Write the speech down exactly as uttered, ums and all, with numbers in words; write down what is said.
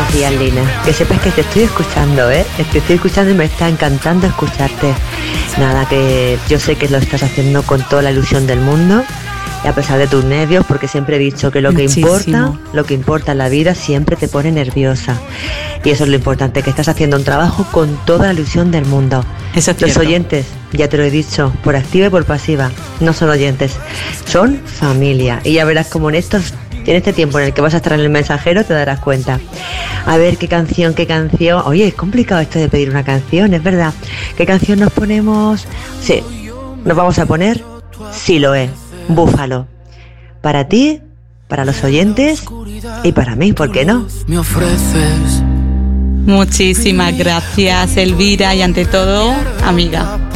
Buenos días, Lina. Que sepas que te estoy escuchando, ¿eh? Te estoy escuchando y me está encantando escucharte. Nada, que yo sé que lo estás haciendo con toda la ilusión del mundo, y a pesar de tus nervios, porque siempre he dicho que lo Muchísimo. que importa, lo que importa en la vida siempre te pone nerviosa. Y eso es lo importante, que estás haciendo un trabajo con toda la ilusión del mundo. Eso es Los cierto. oyentes, ya te lo he dicho, por activa y por pasiva, no son oyentes, son familia. Y ya verás como en estos, en este tiempo en el que vas a estar en El Mensajero te darás cuenta. A ver qué canción, qué canción. Oye, es complicado esto de pedir una canción, es verdad. ¿Qué canción nos ponemos? Sí, nos vamos a poner Siloé, Búfalo. Para ti, para los oyentes y para mí, ¿por qué no? Me ofreces. Muchísimas gracias, Elvira, y ante todo, amiga.